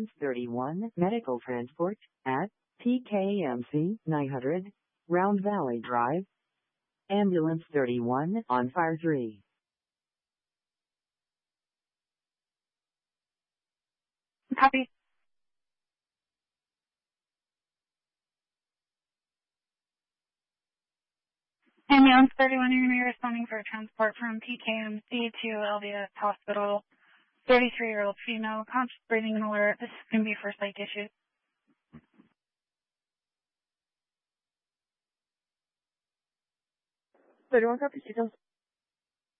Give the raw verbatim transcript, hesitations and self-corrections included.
Ambulance thirty-one, medical transport, at P K M C nine hundred, Round Valley Drive. Ambulance thirty-one, on fire three. Copy. Ambulance thirty-one, you're going to be responding for transport from P K M C to L V S Hospital. thirty-three-year-old female, conscious breathing and alert. This is going to be for psych issues. thirty-one, copy, details.